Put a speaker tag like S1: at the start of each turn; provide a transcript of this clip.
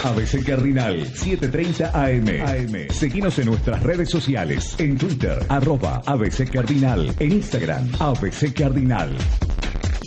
S1: ABC Cardinal 7:30 AM. Seguinos en nuestras redes sociales. En Twitter, @ABC Cardinal. En Instagram, ABC Cardinal.